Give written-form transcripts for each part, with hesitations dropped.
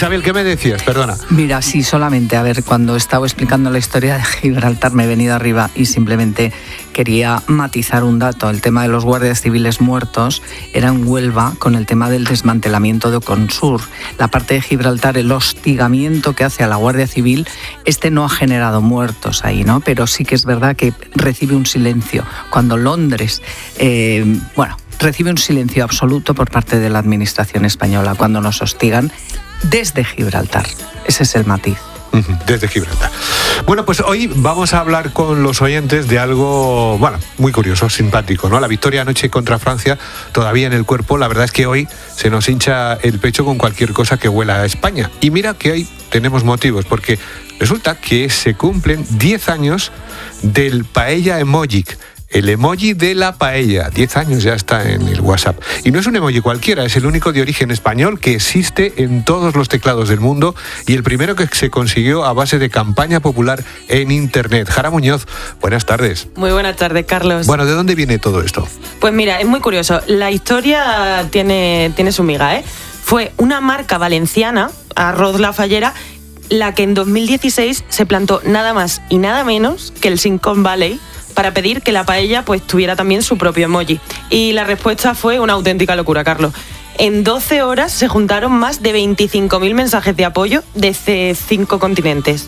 Isabel, ¿qué me decías? Perdona. Mira, sí, solamente, a ver, cuando estaba explicando la historia de Gibraltar me he venido arriba y simplemente quería matizar un dato. El tema de los guardias civiles muertos era en Huelva con el tema del desmantelamiento de Oconsur. La parte de Gibraltar, el hostigamiento que hace a la Guardia Civil, no ha generado muertos ahí, ¿no? Pero sí que es verdad que recibe un silencio. Cuando Londres, recibe un silencio absoluto por parte de la administración española cuando nos hostigan desde Gibraltar. Ese es el matiz. Desde Gibraltar. Bueno, pues hoy vamos a hablar con los oyentes de algo, muy curioso, simpático, ¿no? La victoria anoche contra Francia, todavía en el cuerpo. La verdad es que hoy se nos hincha el pecho con cualquier cosa que huela a España. Y mira que hoy tenemos motivos, porque resulta que se cumplen 10 años del paella emoji. El emoji de la paella, 10 años ya está en el WhatsApp. Y no es un emoji cualquiera, es el único de origen español que existe en todos los teclados del mundo y el primero que se consiguió a base de campaña popular en Internet. Jara Muñoz, buenas tardes. Muy buenas tardes, Carlos. Bueno, ¿de dónde viene todo esto? Pues mira, es muy curioso. La historia tiene su miga, ¿eh? Fue una marca valenciana, Arroz La Fallera, la que en 2016 se plantó nada más y nada menos que el Silicon Valley para pedir que la paella pues tuviera también su propio emoji. Y la respuesta fue una auténtica locura, Carlos. En 12 horas se juntaron más de 25.000 mensajes de apoyo desde 5 continentes.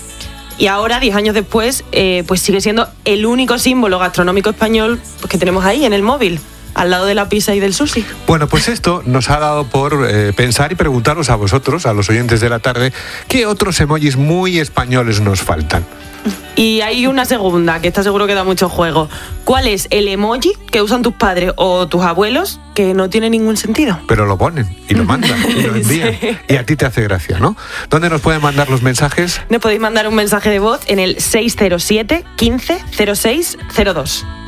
Y ahora, 10 años después, pues sigue siendo el único símbolo gastronómico español pues, que tenemos ahí en el móvil, al lado de la pizza y del sushi. Bueno, pues esto nos ha dado por pensar y preguntaros a vosotros, a los oyentes de la tarde, ¿qué otros emojis muy españoles nos faltan? Y hay una segunda, que está seguro que da mucho juego. ¿Cuál es el emoji que usan tus padres o tus abuelos que no tiene ningún sentido? Pero lo ponen y lo mandan y lo envían. Sí. Y a ti te hace gracia, ¿no? ¿Dónde nos pueden mandar los mensajes? Nos podéis mandar un mensaje de voz en el 607 15 06 02.